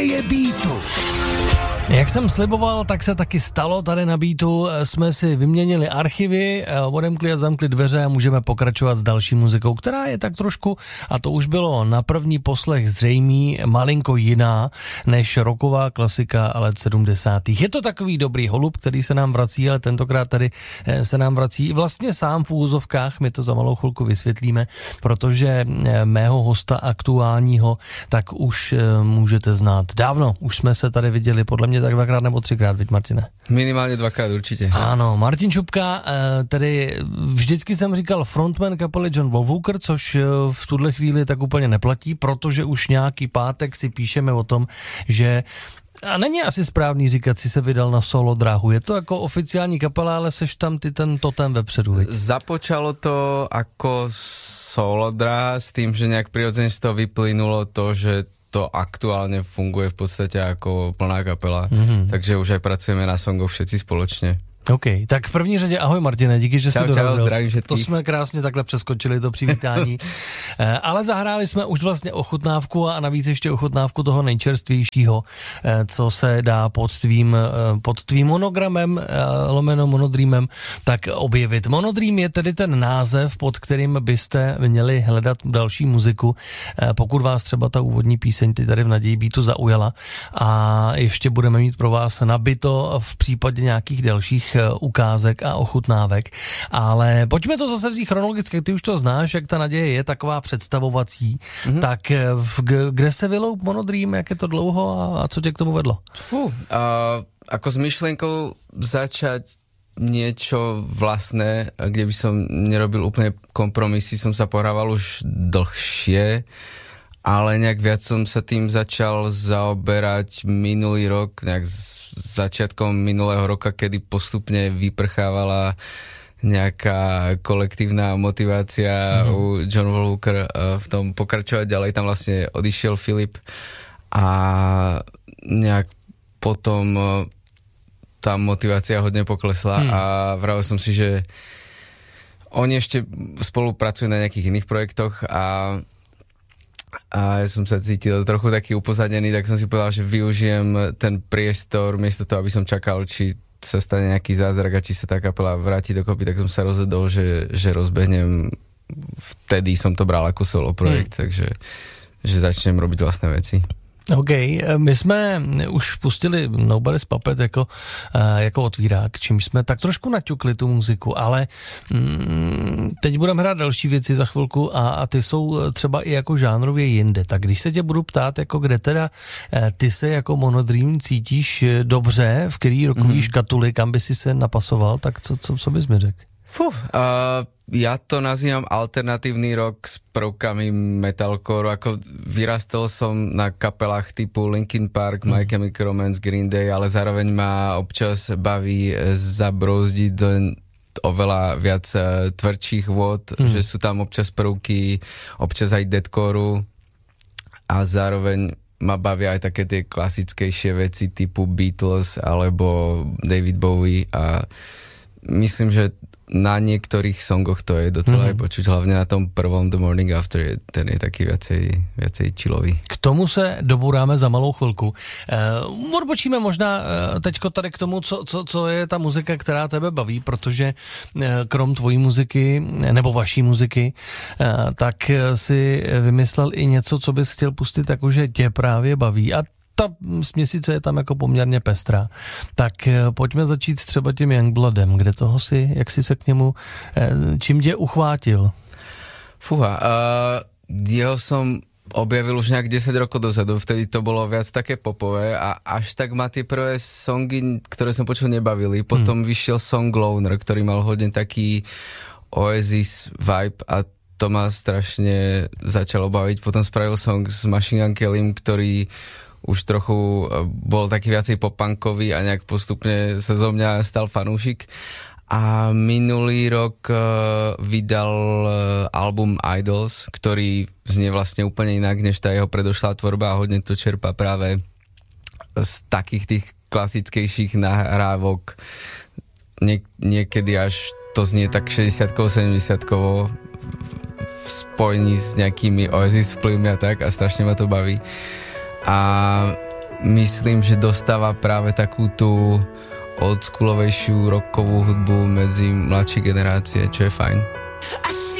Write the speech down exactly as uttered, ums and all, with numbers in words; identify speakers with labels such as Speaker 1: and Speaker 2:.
Speaker 1: naděje beatu.
Speaker 2: Jak jsem sliboval, tak se taky stalo. Tady na Beatu jsme si vyměnili archivy, odemkli a zamkli dveře a můžeme pokračovat s další muzikou, která je tak trošku, a to už bylo na první poslech zřejmý, malinko jiná než rocková klasika let sedmdesátých. Je to takový dobrý holub, který se nám vrací, ale tentokrát tady se nám vrací vlastně sám v úzovkách, my to za malou chvilku vysvětlíme, protože mého hosta aktuálního tak už můžete znát dávno. Už jsme se tady viděli podle mě tak dvakrát nebo třikrát, viď Martine?
Speaker 3: Minimálně dvakrát určitě.
Speaker 2: Ano, Martin Čupka, tedy vždycky jsem říkal frontman kapely John Wolfwalker, což v tuhle chvíli tak úplně neplatí, protože už nějaký pátek si píšeme o tom, že a není asi správný říkat, si se vydal na solo dráhu. Je to jako oficiální kapela, ale seš tam ty ten totem vepředu, viď?
Speaker 3: Započalo to ako solo dráha s tým, že nejak prirodzene z toho vyplynulo to, že to aktuálne funguje v podstate ako plná kapela, mm-hmm. takže už aj pracujeme na songoch všetci spoločne.
Speaker 2: OK, tak v první řadě ahoj Martine, díky, že jsi dorazil.
Speaker 3: Čau, zdravím všetkých.
Speaker 2: To jsme krásně takhle přeskočili, to přivítání. Ale zahráli jsme už vlastně ochutnávku a navíc ještě ochutnávku toho nejčerstvějšího, co se dá pod tvým, pod tvým monogramem, lomeno monodreamem, tak objevit. Monodream je tedy ten název, pod kterým byste měli hledat další muziku, pokud vás třeba ta úvodní píseň ty tady v Naději Beatu zaujala a ještě budeme mít pro vás nabito v případě nějakých dalších ukázek a ochutnávek, ale pojďme to zase vzít chronologicky, ty už to znáš, jak ta naděje je taková představovací, mm-hmm. tak v, kde se vyloup Monodream, jak je to dlouho a, a co tě k tomu vedlo?
Speaker 3: Uh, uh, ako s myšlienkou začať niečo vlastné, kde by som nerobil úplne kompromisy, som sa pohrával už dlhšie, ale nejak viac som sa tým začal zaoberať minulý rok, nejak s začiatkom minulého roka, kedy postupne vyprchávala nejaká kolektívna motivácia mm-hmm. u John Wolfwalker v tom pokračovať ďalej. Tam vlastne odišiel Filip a nejak potom tá motivácia hodne poklesla mm. a vravil som si, že oni ešte spolupracujú na nejakých iných projektoch a a ja som sa cítil trochu taký upozadený, tak som si povedal, že využijem ten priestor, miesto toho, aby som čakal, či sa stane nejaký zázrak a či sa tá kapela vráti dokopy, tak som sa rozhodol, že, že rozbehnem, vtedy som to bral ako solo projekt, hmm. takže že začnem robiť vlastné veci.
Speaker 2: OK, my jsme už pustili Nobody's Puppet jako, jako otvírák, čímž jsme tak trošku naťukli tu muziku, ale mm, teď budeme hrát další věci za chvilku a, a ty jsou třeba i jako žánrově jinde. Tak když se tě budu ptát, jako kde teda ty se jako Monodream cítíš dobře, v který rokový mm-hmm. škatuli, kam by si se napasoval, tak co, co, co bys mi řekl?
Speaker 3: Fuh, uh, ja to nazývam alternatívny rock s prvkami metalcore, ako vyrastal som na kapelách typu Linkin Park, mm. My Chemical Romance, Green Day, ale zároveň ma občas baví zabrozdiť do oveľa viac uh, tvrdších vôd, mm. že sú tam občas prvky, občas aj deathcoreu a zároveň ma bavia aj také tie klasickejšie veci typu Beatles alebo David Bowie a myslím, že na niektorých songoch to je docela mm-hmm. aj počuť, hlavne na tom prvom The Morning After, je, ten je taký viacej, viacej chillový.
Speaker 2: K tomu se dobouráme za malou chvilku. Uh, odbočíme možná uh, teďko tady k tomu, co, co, co je ta muzika, která tebe baví, protože uh, krom tvojí muziky, nebo vaší muziky, uh, tak uh, si vymyslel i něco, co bys chtěl pustit, jakože tě právě baví. A ta směsice je tam jako poměrně pestrá. Tak pojďme začít třeba tím Youngbloodem, kde toho si, jak si se k němu, čím tě uchvátil?
Speaker 3: Fúha, uh, jeho som objavil už nejak desať rokov dozadu, vtedy to bolo viac také popové a až tak ma tie prvé songy, ktoré som počul, nebavili. Potom hmm. vyšiel song Loner, ktorý mal hodne taký Oasis vibe a to ma strašne začalo baviť. Potom spravil song s Machine Gun Kellym, ktorý už trochu bol taký viacej popunkový a nejak postupne sa zo mňa stal fanúšik. A minulý rok uh, vydal uh, album Idols, ktorý znie vlastne úplne inak než tá jeho predošlá tvorba a hodne to čerpá práve z takých tých klasickejších nahrávok. Nie, niekedy až to znie tak šesťdesiatkovo, sedemdesiatkovo v spojení s nejakými Oasis vplyvmi a tak a strašne ma to baví. A myslím, že dostáva práve takú tú oldschoolovejšiu rockovú hudbu medzi mladšie generácie, čo je fajn.